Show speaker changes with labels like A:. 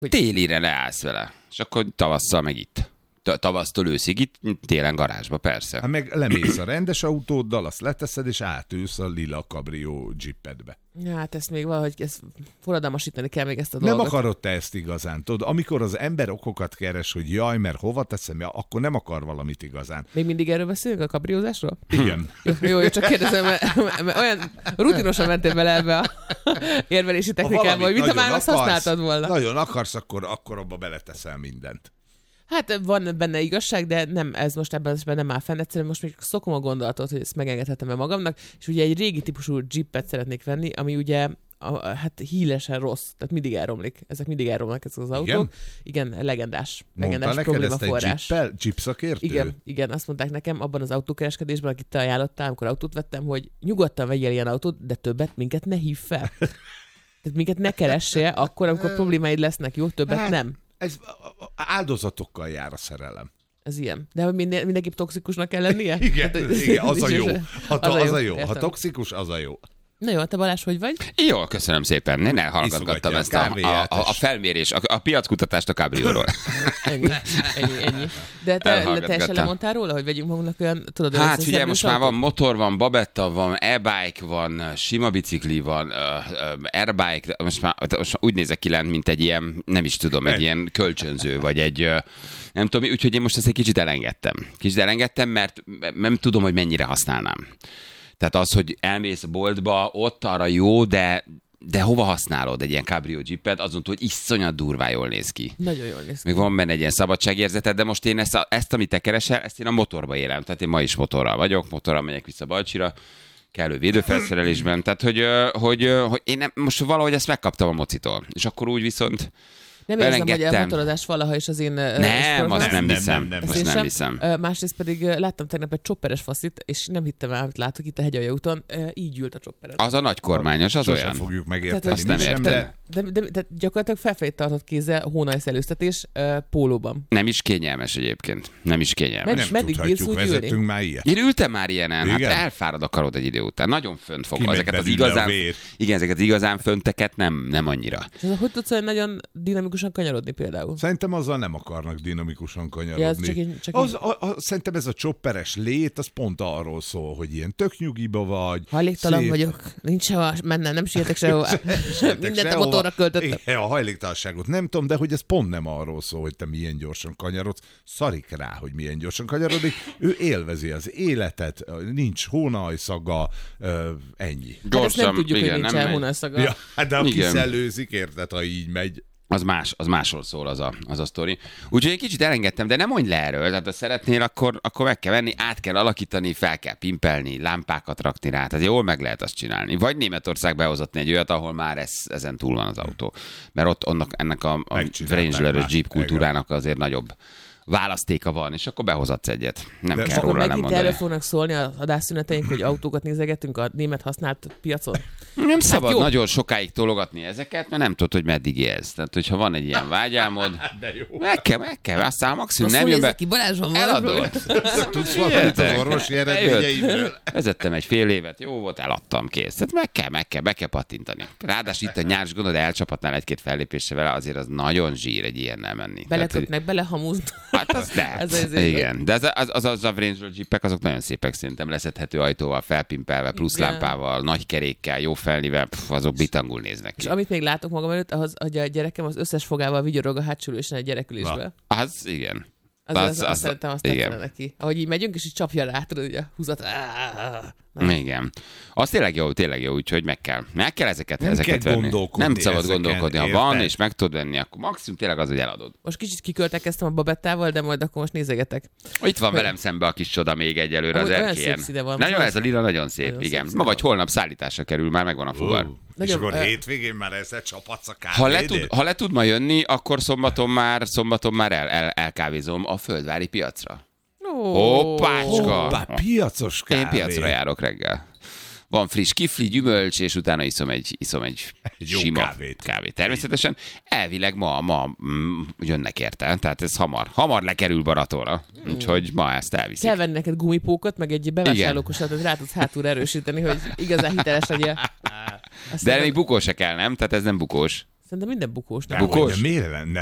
A: Télire leállsz vele, és akkor tavasszal meg itt. Tavasztól őszig itt, télen garázsba, persze.
B: Hát meg lemész a rendes autóddal, azt leteszed, és átülsz a lila kabrió jeepedbe.
C: Ja, hát ezt még valahogy forradalmasítani kell még ezt a dolgot.
B: Nem akarod te ezt igazán, tudod? Amikor az ember okokat keres, hogy jaj, mert hova teszem, akkor nem akar valamit igazán.
C: Még mindig erről beszélünk, a kabriózásról?
B: Igen.
C: Jó, csak kérdezem, mert olyan rutinosan mentél bele ebbe a érvelési technikába, hogy mintha már azt használtad volna.
B: Nagyon akarsz, akkor abba beleteszel mindent.
C: Hát van benne igazság, de nem, ez most ebben nem áll fenn. Egyszerűen most még szokom a gondolatot, hogy ezt megengedhetem-e magamnak, és ugye egy régi típusú Jeepet szeretnék venni, ami ugye hát hílesen rossz, tehát mindig elromlik. Ezek mindig elromlanak ezek az autók. Igen, legendás problémaforrás.
B: Jeep szakértő?
C: Igen, azt mondták nekem abban az autókereskedésben, akit te ajánlottál, amikor autót vettem, hogy nyugodtan vegyél ilyen autót, de többet minket ne hív fel. Tehát minket ne keressél, akkor, amikor problémáid lesznek, jó? Többet nem.
B: Ez áldozatokkal jár a szerelem.
C: Ez ilyen. De hogy mindenképp toxikusnak kell lennie?
B: Igen, az a jó. Az a jó. Ha
C: Értem.
B: toxikus, az a jó.
C: Na jó, te Balázs, hogy vagy?
A: Jó, köszönöm szépen. Én elhallgatgattam ezt a felmérés, a piackutatást a Cabrióról.
C: Ennyi. De te se lemondtál róla, hogy vegyünk magunknak olyan, tudod,
A: hát figyelj, most már van motor, van babetta, van e-bike, van sima bicikli, van airbike, most úgy nézek ki lent, mint egy ilyen, nem is tudom, egy ilyen kölcsönző, vagy egy, nem tudom, úgyhogy én most ezt egy kicsit elengedtem, mert nem tudom, hogy mennyire használnám. Tehát az, hogy elmész a boltba, ott arra jó, de hova használod egy ilyen cabrio jeepet, azon túl, hogy iszonyat durván jól néz ki.
C: Nagyon jól néz ki.
A: Még van benne egy ilyen szabadságérzeted, de most én ezt amit te keresel, ezt én a motorba élem. Tehát én ma is motorral vagyok, motorral megyek vissza Balcsira, kellő védőfelszerelésben. Tehát, hogy én most valahogy ezt megkaptam a mocitól. És akkor úgy viszont
C: nem érzem, hogy a motorozás valaha is az én...
A: Nem, azt nem hiszem.
C: Azt nem hiszem. Másrészt pedig láttam tegnap egy chopperes faszit, és nem hittem el, amit látok itt a Hegyalja úton. Így ült a chopperes.
A: Az a nagy kormányos, az olyan.
B: Fogjuk megérteni.
A: Azt nem értem.
C: De gyakorlatilag felfelé tartott kézzel hónajszelőztetés pólóban.
A: Nem is kényelmes egyébként. Nem is kényelmes.
C: Meddig bírsz úgy
B: vezettünk már ilyet.
A: Én ültem már ilyenen, hát
B: igen?
A: Elfárad a karod egy idő után. Nagyon fönt fog.
B: Ezeket az
A: igazán fönteket nem annyira.
C: Hogy tudsz olyan nagyon dinamikusan kanyarodni például?
B: Szerintem azzal nem akarnak dinamikusan kanyarodni. Szerintem ez a chopperes lét, az pont arról szól, hogy ilyen tök nyugiba vagy.
C: Hajléktalan vagyok, nincs sehova mennem, nem sietek sehova. Mindent a motorra költöttem.
B: Igen, a hajléktalanságot nem tudom, de hogy ez pont nem arról szól, hogy te milyen gyorsan kanyarodsz. Szarik rá, hogy milyen gyorsan kanyarodik. Ő élvezi az életet, nincs hónajszaga, ennyi.
C: Hát ezt nem tudjuk, hogy nincs hónajszaga.
B: Ja, de aki szellőzik, érted, ha így megy.
A: Az másról szól az a sztori. Úgyhogy egy kicsit elengedtem, de nem mondj le erről. Tehát ha szeretnél, akkor meg kell venni, át kell alakítani, fel kell pimpelni, lámpákat rakni rá. Tehát jól meg lehet azt csinálni. Vagy Németország behozatni egy olyat, ahol már ezen túl van az autó. Mert ott ennek a Wrangler Jeep kultúrának azért nagyobb választéka van, és akkor behozatsz egyet. Nem
C: de
A: kell róla nem mondani.
C: Erről fognak szólni az adásszüneteink, hogy autókat nézegetünk a német használt piacon?
A: Nem szabad nagyon sokáig tologatni ezeket, mert nem tudod, hogy meddig élsz. Tehát, hogyha van egy ilyen vágyálmod, meg kell, aztán maximum nem jön be. Eladod.
B: Tudsz valamit az orvosi eredményeidről.
A: Vezettem egy fél évet, jó volt, eladtam, kész. Tehát be kell pattintani. Ráadásul itt a nyárs gondod, elcsaphatnál egy-két fellépésre vele, azért az nagyon zsír egy ilyennel menni.
C: Belekötnek, belehamúznak.
A: Hát az lehet. Igen. De az a Wrangler Jeepek, azok nagyon szépek szerintem, leszedhető ajtóval, felpimpelve, plusz lámpával, nagy kerékkel, jó felnivel, azok bitangul néznek ki.
C: És amit még látok magam előtt, ahhoz, hogy a gyerekem az összes fogával vigyorog a hátsülősen egy gyerekülésből.
A: Az igen.
C: Azt szeretem, azt tetszene neki. Ahogy így megyünk, és így csapja rá, tudod, hogy a húzat.
A: Igen. Az tényleg jó, úgyhogy meg kell ezeket venni. Nem szabad gondolkodni, ha van, és meg tudod venni, akkor maximum tényleg az, hogy eladod.
C: Most kicsit kiköltekeztem a babettával, de majd akkor most nézegetek.
A: Itt van velem szembe a kis csoda még egyelőre az erkélyen. Nagyon ez a lila nagyon szép, igen. Ma vagy holnap szállításra kerül, már megvan a fuvar.
B: És akkor hétvégén már ezzel csapatsz a kávédét?
A: Ha le tud ma jönni, akkor szombaton már elkávézom a Földvári piacra. Hoppácska!
B: Piacos kávé.
A: Én piacra járok reggel. Van friss kifli, gyümölcs, és utána iszom egy sima kávét. Természetesen elvileg ma jönnek érte, tehát ez hamar lekerül Baratóra, úgyhogy ma ezt elviszik.
C: Kell venni neked gumipókot, meg egy bevásárlókosat, hogy rá tudsz hátul erősíteni, hogy igazán hiteles legyél.
A: De még bukós se kell, nem? Tehát ez nem bukós.
C: Szerintem minden bukós. Nem
A: Bukós?
B: De miért